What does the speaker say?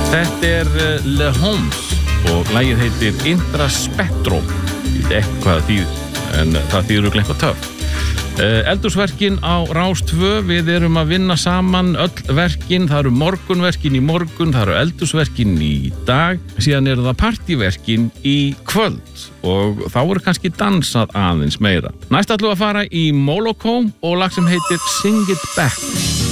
Þetta Le Homs og lagið heitir Intraspectro. Ég veit ekki hvað það þýðir, en það þýðir eitthvað töff. Eldhúsverkin á Rás 2, við erum að vinna saman öll verkin, það eru morgunverkin í morgun, það eru eldhúsverkin í dag, síðan eru það partíverkin í kvöld og þá eru kannski dansað aðeins meira. Næst ætlum við að fara í Moloko og lag sem heitir Sing It Back.